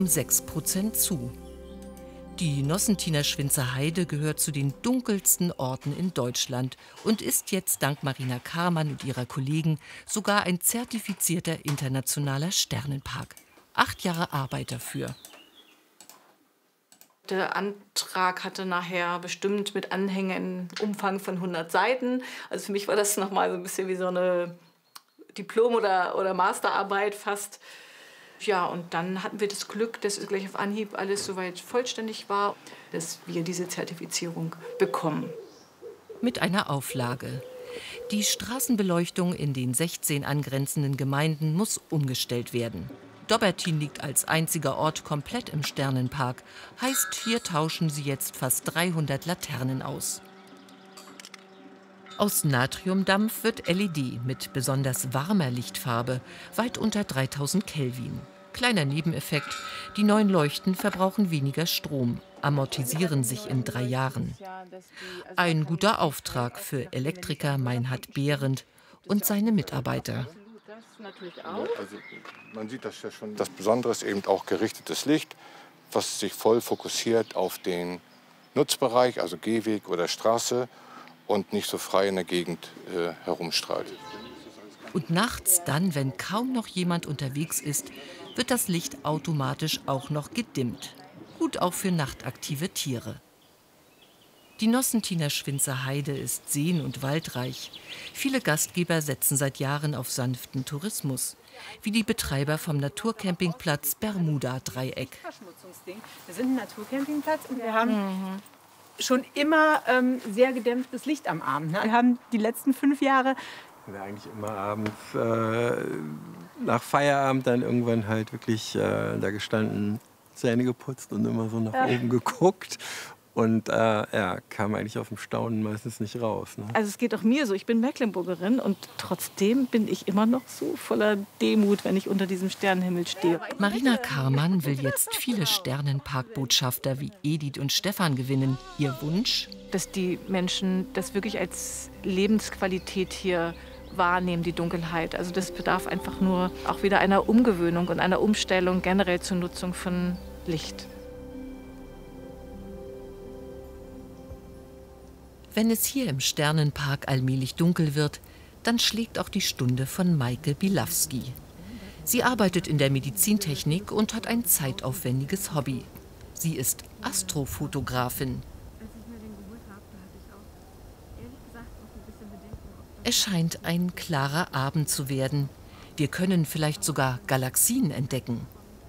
um 6% zu. Die Nossentiner Schwinzer Heide gehört zu den dunkelsten Orten in Deutschland und ist jetzt dank Marina Karmann und ihrer Kollegen sogar ein zertifizierter internationaler Sternenpark. 8 Jahre Arbeit dafür. Der Antrag hatte nachher bestimmt mit Anhängen einen Umfang von 100 Seiten. Also für mich war das nochmal so ein bisschen wie so eine Diplom- oder Masterarbeit fast. Ja, und dann hatten wir das Glück, dass gleich auf Anhieb alles soweit vollständig war, dass wir diese Zertifizierung bekommen. Mit einer Auflage. Die Straßenbeleuchtung in den 16 angrenzenden Gemeinden muss umgestellt werden. Dobbertin liegt als einziger Ort komplett im Sternenpark. Heißt, hier tauschen sie jetzt fast 300 Laternen aus. Aus Natriumdampf wird LED mit besonders warmer Lichtfarbe, weit unter 3000 Kelvin. Kleiner Nebeneffekt, die neuen Leuchten verbrauchen weniger Strom, amortisieren sich in 3 Jahren. Ein guter Auftrag für Elektriker Meinhard Behrendt und seine Mitarbeiter. Also man sieht das ja schon. Das Besondere ist eben auch gerichtetes Licht, was sich voll fokussiert auf den Nutzbereich, also Gehweg oder Straße, und nicht so frei in der Gegend herumstrahlt. Und nachts dann, wenn kaum noch jemand unterwegs ist, wird das Licht automatisch auch noch gedimmt. Gut auch für nachtaktive Tiere. Die Nossentiner Schwinzer Heide ist seen- und waldreich. Viele Gastgeber setzen seit Jahren auf sanften Tourismus, wie die Betreiber vom Naturcampingplatz Bermuda-Dreieck. Wir sind ein Naturcampingplatz und wir haben schon immer sehr gedämpftes Licht am Abend. Wir haben die letzten 5 Jahre eigentlich immer abends nach Feierabend dann irgendwann halt wirklich da gestanden, Zähne geputzt und immer so nach oben geguckt. Und kam eigentlich aus dem Staunen meistens nicht raus. Ne? Also es geht auch mir so, ich bin Mecklenburgerin und trotzdem bin ich immer noch so voller Demut, wenn ich unter diesem Sternenhimmel stehe. Marina Karmann will jetzt viele Sternenparkbotschafter wie Edith und Stefan gewinnen. Ihr Wunsch? Dass die Menschen das wirklich als Lebensqualität hier wahrnehmen, die Dunkelheit. Also das bedarf einfach nur auch wieder einer Umgewöhnung und einer Umstellung generell zur Nutzung von Licht. Wenn es hier im Sternenpark allmählich dunkel wird, dann schlägt auch die Stunde von Maike Bilawski. Sie arbeitet in der Medizintechnik und hat ein zeitaufwendiges Hobby. Sie ist Astrofotografin. Es scheint ein klarer Abend zu werden. Wir können vielleicht sogar Galaxien entdecken.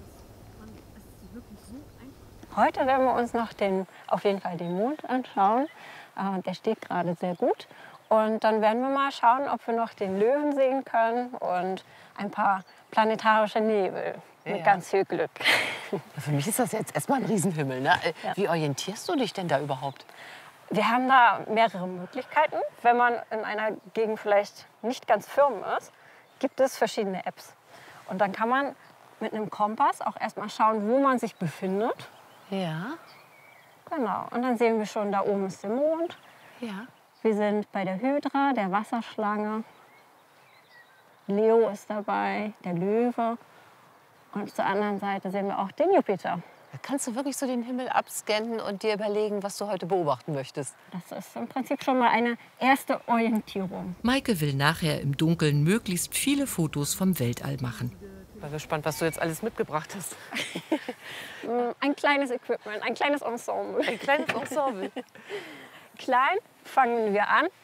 Heute werden wir uns noch auf jeden Fall den Mond anschauen. Der steht gerade sehr gut. Und dann werden wir mal schauen, ob wir noch den Löwen sehen können und ein paar planetarische Nebel. Mit ganz viel Glück. Für mich ist das jetzt erstmal ein Riesenhimmel. Ne? Ja. Wie orientierst du dich denn da überhaupt? Wir haben da mehrere Möglichkeiten. Wenn man in einer Gegend vielleicht nicht ganz firm ist, gibt es verschiedene Apps. Und dann kann man mit einem Kompass auch erstmal schauen, wo man sich befindet. Ja. Genau. Und dann sehen wir schon, da oben ist der Mond. Ja. Wir sind bei der Hydra, der Wasserschlange. Leo ist dabei, der Löwe. Und zur anderen Seite sehen wir auch den Jupiter. Da kannst du wirklich so den Himmel abscannen und dir überlegen, was du heute beobachten möchtest. Das ist im Prinzip schon mal eine erste Orientierung. Maike will nachher im Dunkeln möglichst viele Fotos vom Weltall machen. Ich bin gespannt, was du jetzt alles mitgebracht hast. Ein kleines Equipment, ein kleines Ensemble. Ein kleines Ensemble. Klein fangen wir an.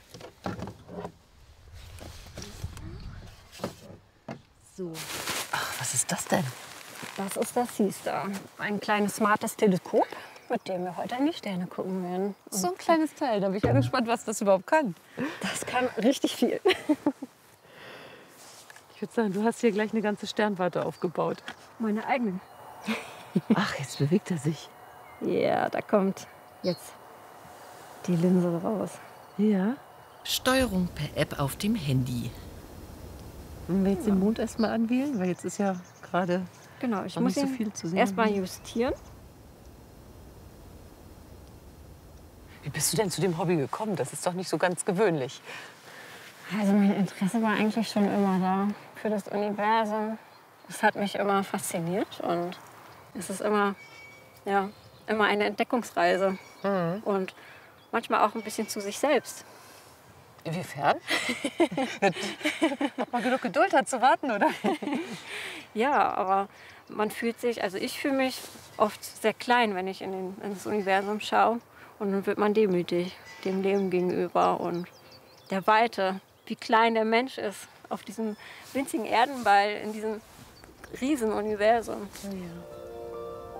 So. Ach, was ist das denn? Das ist das Seastar. Ein kleines smartes Teleskop, mit dem wir heute in die Sterne gucken werden. So ein kleines Teil. Da bin ich ja gespannt, was das überhaupt kann. Das kann richtig viel. Ich würde sagen, du hast hier gleich eine ganze Sternwarte aufgebaut. Meine eigene. Ach, jetzt bewegt er sich. Ja, da kommt jetzt die Linse raus. Ja. Steuerung per App auf dem Handy. Wenn wir jetzt den Mond erstmal anwählen, weil jetzt ist ja gerade genau, ich noch muss nicht so ihn viel zu sehen. erstmal justieren. Wie bist du denn zu dem Hobby gekommen? Das ist doch nicht so ganz gewöhnlich. Also mein Interesse war eigentlich schon immer da für das Universum. Das hat mich immer fasziniert und Es ist immer, ja, immer eine Entdeckungsreise und manchmal auch ein bisschen zu sich selbst. Inwiefern? Ob man genug Geduld hat zu warten, oder? Ja, aber man fühlt sich, also ich fühle mich oft sehr klein, wenn ich in das Universum schaue. Und dann wird man demütig dem Leben gegenüber und der Weite, wie klein der Mensch ist auf diesem winzigen Erdenball in diesem riesen Universum. Ja.